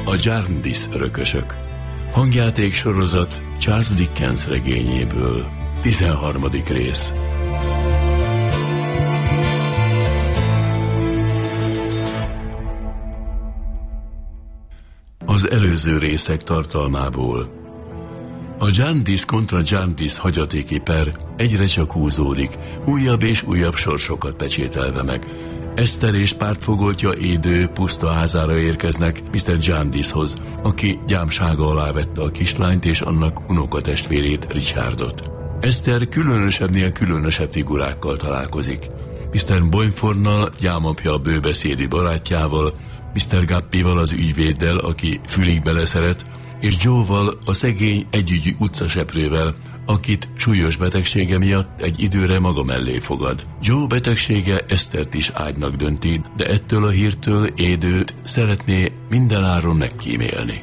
A Jarndyce örökösök. Hangjáték sorozat Charles Dickens regényéből. 13. rész. Az előző részek tartalmából. A Jarndyce kontra Jarndyce hagyatéki per egyre csak húzódik, újabb és újabb sorsokat pecsételve meg. Eszter és pártfogoltja Édő puszta házára érkeznek Mr. Jarndycehoz, aki gyámsága alá vette a kislányt és annak unokatestvérét, Richardot. Eszter különösebbnél különösebb figurákkal találkozik. Mr. Boyfordnal, gyámapja a bőbeszédi barátjával, Mr. Guppyval, az ügyvéddel, aki fülig beleszeret, és Joe-val, a szegény együgyű utcaseprővel, akit súlyos betegsége miatt egy időre maga mellé fogad. Joe betegsége Esztert is ágynak dönti, de ettől a hírtől Édőt szeretné mindenáron megkímélni.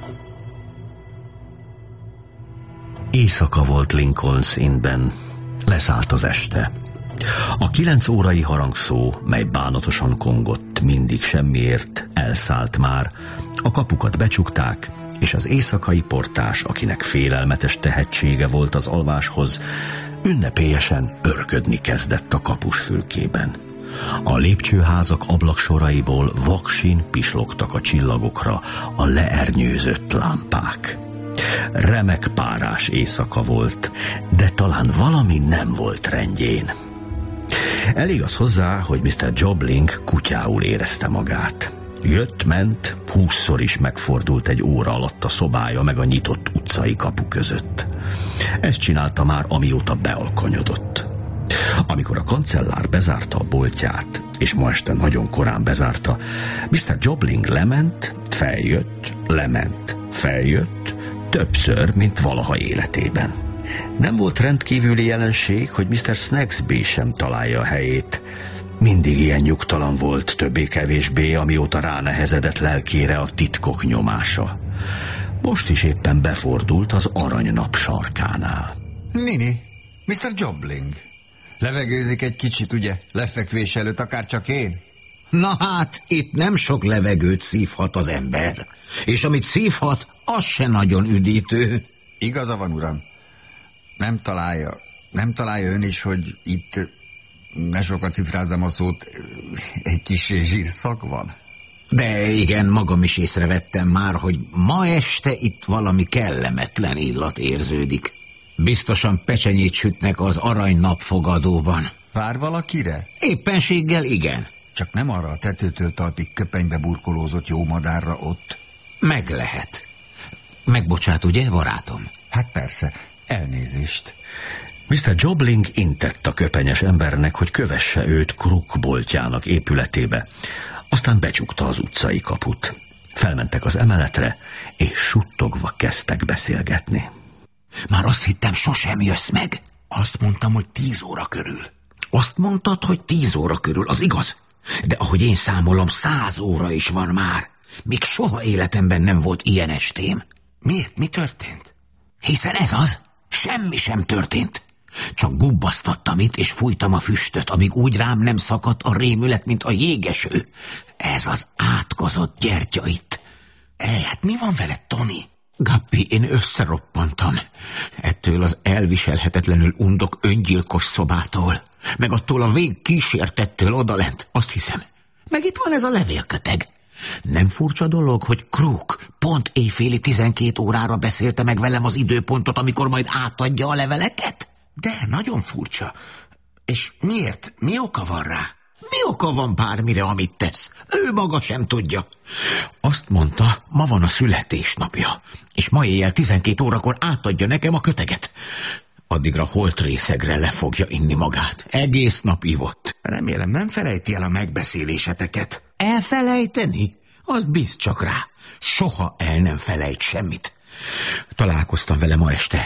Éjszaka volt Lincoln's Innben. Leszállt az este. A 9 órai harangszó, mely bánatosan kongott, mindig semmiért, elszállt már. A kapukat becsukták, és az éjszakai portás, akinek félelmetes tehetsége volt az alváshoz, ünnepélyesen örködni kezdett a kapusfülkében. A lépcsőházak ablaksoraiból vaksin pislogtak a csillagokra a leernyőzött lámpák. Remek párás éjszaka volt, de talán valami nem volt rendjén. Elég az hozzá, hogy Mr. Jobling kutyául érezte magát. Jött-ment, 20-szor is megfordult egy óra alatt a szobája meg a nyitott utcai kapu között. Ezt csinálta már, amióta bealkonyodott. Amikor a kancellár bezárta a boltját, és ma este nagyon korán bezárta, Mr. Jobling lement, feljött, lement, feljött, többször, mint valaha életében. Nem volt rendkívüli jelenség, hogy Mr. Snagsby sem találja a helyét. Mindig ilyen nyugtalan volt, többé-kevésbé, amióta ránehezedett lelkére a titkok nyomása. Most is éppen befordult az aranynap sarkánál. Nini, Mr. Jobling. Levegőzik egy kicsit, ugye? Lefekvés előtt, akár csak én? Na hát, itt nem sok levegőt szívhat az ember. És amit szívhat, az se nagyon üdítő. Igaza van, uram. Nem találja ön is, hogy itt, ne sokat cifrázzam a szót, egy kis zsírszag van? De igen, magam is észrevettem már, hogy ma este itt valami kellemetlen illat érződik. Biztosan pecsenyét sütnek az aranynapfogadóban. Vár valakire? Éppenséggel igen. Csak nem arra a tetőtől talpig köpenybe burkolózott jó madárra ott? Meg lehet. Megbocsát, ugye, barátom? Hát persze, elnézést. Mr. Jobling intett a köpenyes embernek, hogy kövesse őt Crook boltjának épületébe. Aztán becsukta az utcai kaput. Felmentek az emeletre, és suttogva kezdtek beszélgetni. Már azt hittem, sosem jössz meg. Azt mondtam, hogy 10 óra körül. Azt mondtad, hogy 10 óra körül, az igaz? De ahogy én számolom, 100 óra is van már. Még soha életemben nem volt ilyen estém. Miért? Mi történt? Hiszen ez az. Semmi sem történt. Csak gubbasztottam itt, és fújtam a füstöt, amíg úgy rám nem szakadt a rémület, mint a jégeső. Ez az átkozott gyertya itt. Hát mi van veled, Tony? Guppy, én összeroppantam. Ettől az elviselhetetlenül undok öngyilkos szobától, meg attól a vég kísértettől odalent, azt hiszem. Meg itt van ez a levélköteg. Nem furcsa dolog, hogy Crook pont éjféli 12 órára beszélte meg velem az időpontot, amikor majd átadja a leveleket? De, nagyon furcsa. És miért? Mi oka van rá? Mi oka van bármire, amit tesz? Ő maga sem tudja. Azt mondta, ma van a születésnapja, és ma éjjel 12 órakor átadja nekem a köteget. Addigra holtrészegre le fogja inni magát. Egész nap ivott. Remélem, nem felejti el a megbeszéléseteket. Elfelejteni? Azt bízd csak rá. Soha el nem felejt semmit. Találkoztam vele ma este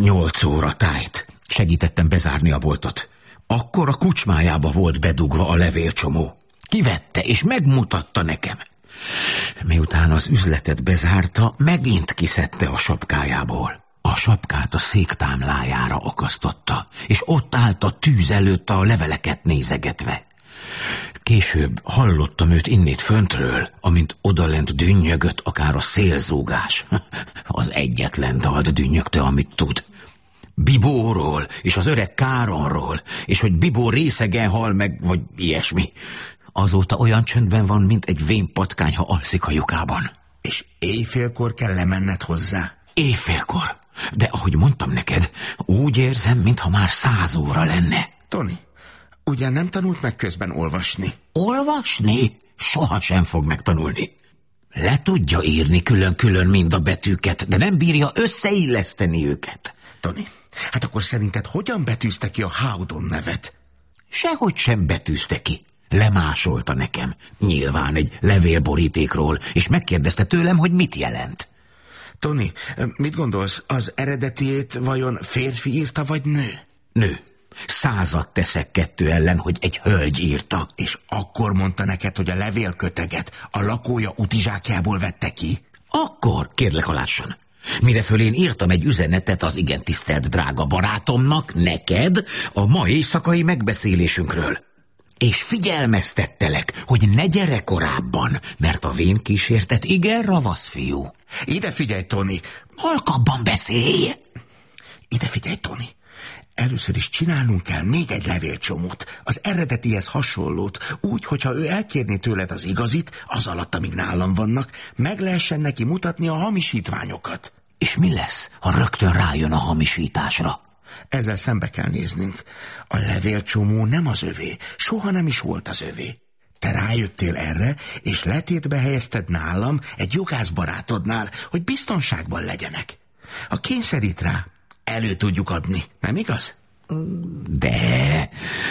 8 óra tájt. Segítettem bezárni a boltot. Akkor a kucsmájába volt bedugva a levélcsomó. Kivette és megmutatta nekem. Miután az üzletet bezárta, megint kiszedte a sapkájából. A sapkát a széktámlájára akasztotta, és ott állt a tűz előtt a leveleket nézegetve. Később hallottam őt innét föntről, amint odalent dünnyögött akár a szélzúgás. Az egyetlen dalt dünnyögte, amit tud. Bibóról, és az öreg Káronról, és hogy Bibó részegen hal meg, vagy ilyesmi. Azóta olyan csöndben van, mint egy vénpatkány, ha alszik a lyukában. És éjfélkor kell lemenned hozzá? Éjfélkor. De ahogy mondtam neked, úgy érzem, mintha már 100 óra lenne. Tony, ugye nem tanult meg közben olvasni? Olvasni? Soha sem fog megtanulni. Le tudja írni külön-külön mind a betűket, de nem bírja összeilleszteni őket. Tony, hát akkor szerinted hogyan betűzte ki a Howdon nevet? Sehogy sem betűzte ki. Lemásolta nekem, nyilván egy levélborítékról, és megkérdezte tőlem, hogy mit jelent. Tony, mit gondolsz, az eredetiét vajon férfi írta, vagy nő? Nő. 100 teszek 2 ellen, hogy egy hölgy írta. És akkor mondta neked, hogy a levélköteget a lakója utizsákjából vette ki? Akkor, kérlek, halásson. Mire föl én írtam egy üzenetet az igen tisztelt drága barátomnak, neked, a ma éjszakai megbeszélésünkről. És figyelmeztettelek, hogy ne gyere korábban, mert a vén kísértet igen ravasz fiú. Ide figyelj, Tony! Halkabban beszélj! Ide figyelj, Tony! Először is csinálnunk kell még egy levélcsomót, az eredetihez hasonlót, úgy, hogyha ő elkérné tőled az igazit, az alatt, amíg nálam vannak, meg lehessen neki mutatni a hamisítványokat. És mi lesz, ha rögtön rájön a hamisításra? Ezzel szembe kell néznünk. A levélcsomó nem az övé, soha nem is volt az övé. Te rájöttél erre, és letétbe helyezted nálam egy jogászbarátodnál, hogy biztonságban legyenek. Ha kényszerít rá, elő tudjuk adni, nem igaz? De...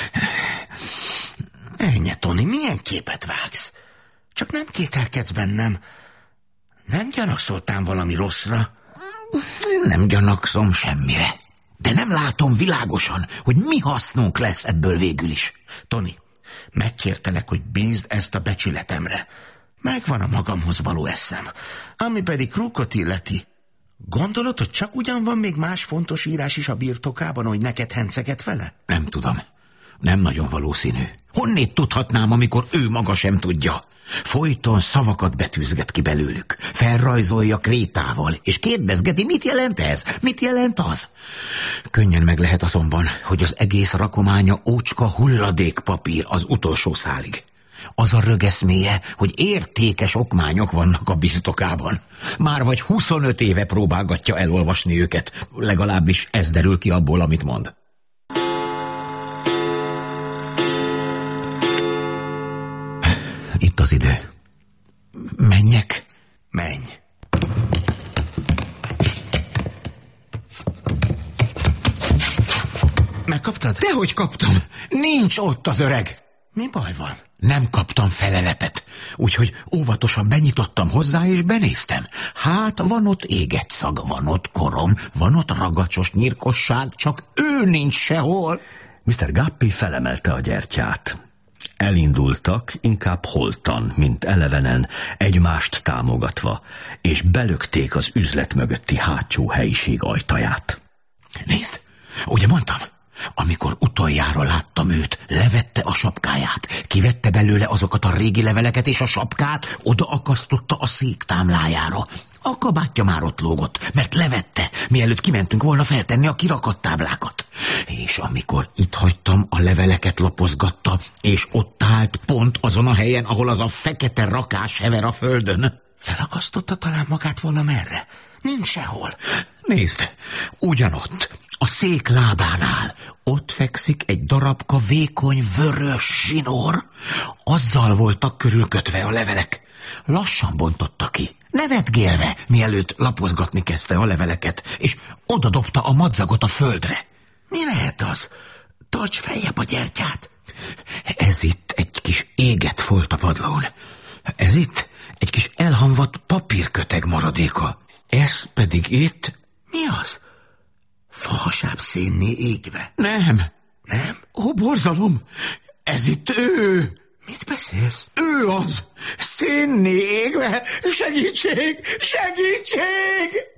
Ennyi, Tony, milyen képet vágsz? Csak nem kételkedsz bennem. Nem gyanakszoltál valami rosszra? Nem gyanakszom semmire. De nem látom világosan, hogy mi hasznunk lesz ebből végül is. Tony, megkértelek, hogy bízd ezt a becsületemre. Megvan a magamhoz való eszem. Ami pedig Krookot illeti. Gondolod, hogy csak ugyan van még más fontos írás is a birtokában, hogy neked henceget vele? Nem tudom. Nem nagyon valószínű. Honnét tudhatnám, amikor ő maga sem tudja? Folyton szavakat betűzget ki belőlük. Felrajzolja krétával, és kérdezgeti, mit jelent ez? Mit jelent az? Könnyen meg lehet azonban, hogy az egész rakománya ócska hulladékpapír az utolsó szálig. Az a rögeszméje, hogy értékes okmányok vannak a birtokában. Már vagy 25 éve próbálgatja elolvasni őket. Legalábbis ez derül ki abból, amit mond. Itt az idő. Menjek? Menj. Megkaptad? Dehogy kaptam. Nincs ott az öreg. Mi baj van? Nem kaptam feleletet, úgyhogy óvatosan benyitottam hozzá, és benéztem. Hát van ott éget szag, van ott korom, van ott ragacsos nyírkosság, csak ő nincs sehol. Mr. Guppy felemelte a gyertyát. Elindultak, inkább holtan, mint elevenen, egymást támogatva, és belökték az üzlet mögötti hátsó helyiség ajtaját. Nézd, ugye mondtam? Amikor utoljára láttam őt, levette a sapkáját, kivette belőle azokat a régi leveleket, és a sapkát odaakasztotta a szék támlájára. A kabátja már ott lógott, mert levette, mielőtt kimentünk volna feltenni a kirakott táblákat. És amikor itt hagytam, a leveleket lapozgatta, és ott állt pont azon a helyen, ahol az a fekete rakás hever a földön. Felakasztotta talán magát valamerre? Nincs sehol. Nézd, ugyanott, a szék lábánál, ott fekszik egy darabka vékony vörös zsinór. Azzal voltak körülkötve a levelek. Lassan bontotta ki, nevetgélve, mielőtt lapozgatni kezdte a leveleket, és odadobta a madzagot a földre. Mi lehet az? Tarts feljebb a gyertyát. Ez itt egy kis égett folt a padlón. Ez itt egy kis elhamvadt papírköteg maradéka. Ez pedig itt... Mi az? Fahasább szénné égve. Nem. Nem? Ó, borzalom! Ez itt ő! Mit beszélsz? Ő az! Szénné égve! Segítség! Segítség!